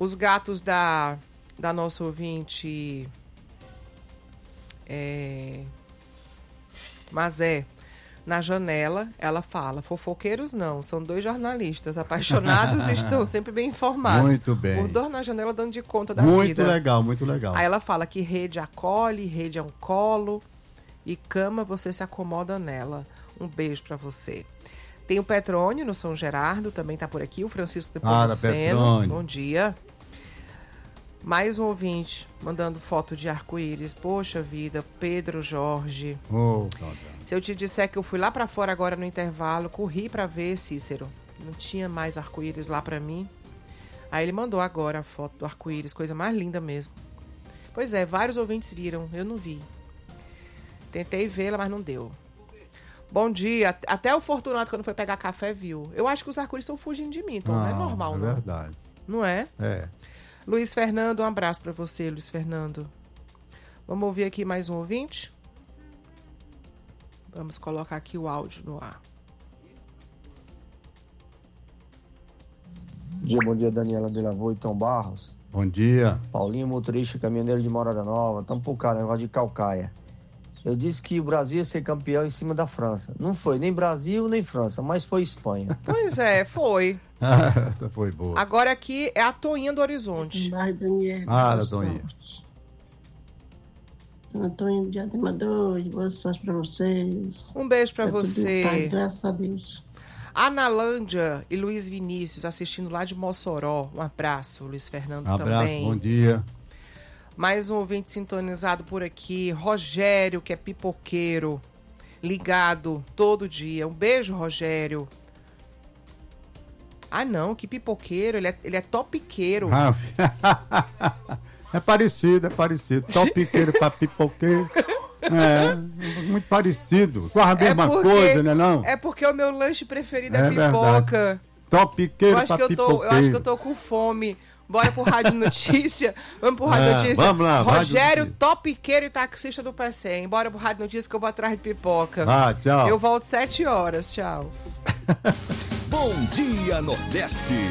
Os gatos da nossa ouvinte Mazé, na janela, ela fala: fofoqueiros não, são 2 jornalistas apaixonados e estão sempre bem informados. Muito bem. Os 2 na janela dando de conta da Muito vida. legal, muito legal. Aí ela fala que rede acolhe, rede é um colo e cama você se acomoda nela. Um beijo pra você. Tem o Petrônio no São Gerardo, também tá por aqui, o Francisco Nepomuceno. Bom dia. Mais um ouvinte mandando foto de arco-íris. Poxa vida, Pedro Jorge. Se eu te disser que eu fui lá pra fora agora no intervalo, corri pra ver, Cícero. Não tinha mais arco-íris lá pra mim. Aí ele mandou agora a foto do arco-íris, coisa mais linda mesmo. Pois é, vários ouvintes viram, eu não vi. Tentei vê-la, mas não deu. Bom dia. Até o Fortunato, quando foi pegar café, viu. Eu acho que os arco-íris estão fugindo de mim, então não é normal, não. É verdade. Não é? É. Luiz Fernando, um abraço pra você, Luiz Fernando. Vamos ouvir aqui mais um ouvinte? Vamos colocar aqui o áudio no ar. Bom dia, Daniela de Lavô e Tom Barros. Bom dia. Paulinho, motorista, caminhoneiro de Morada Nova. Tamo pro cara, negócio de Calcaia. Eu disse que o Brasil ia ser campeão em cima da França. Não foi nem Brasil nem França, mas foi Espanha. Pois é, foi. Essa foi boa. Agora aqui é a Toinha do Horizonte. Bairro Daniel. Toinha. Antônio de Ademador, boa sorte pra vocês. Um beijo pra você. Pai, graças a Deus. Analândia e Luiz Vinícius assistindo lá de Mossoró. Um abraço, Luiz Fernando também. Um abraço, bom dia. Mais um ouvinte sintonizado por aqui. Rogério, que é pipoqueiro, ligado todo dia. Um beijo, Rogério. Ah, não, que pipoqueiro. Ele é topiqueiro. É parecido. Topiqueiro pra pipoqueiro. É, muito parecido. Quase a mesma coisa, né não? É porque o meu lanche preferido é pipoca. Verdade. Topiqueiro pra pipoqueiro. Eu acho que eu tô com fome. Bora pro Rádio Notícia. Vamos pro Rádio Notícia. Vamos lá, Rogério, topiqueiro e taxista do PCM. Bora pro Rádio Notícia que eu vou atrás de pipoca. Tchau. Eu volto 7 horas. Tchau. Bom dia, Nordeste.